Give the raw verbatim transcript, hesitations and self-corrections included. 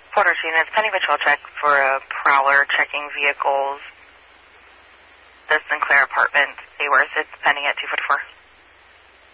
Porter units, pending patrol check for a prowler checking vehicles. The Sinclair apartment, Hayworth, it's pending at two forty-four.